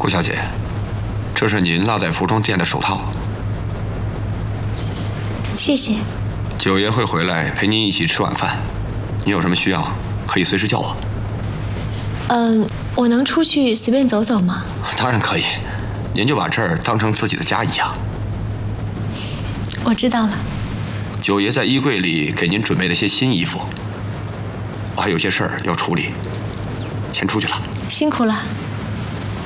顾小姐，这是您落在服装店的手套。 谢谢。 九爷会回来陪您一起吃晚饭，你有什么需要可以随时叫我。 我能出去随便走走吗？ 当然可以，您就把这儿当成自己的家一样。 我知道了。 九爷在衣柜里给您准备了些新衣服，我还有些事儿要处理，先出去了。 辛苦了。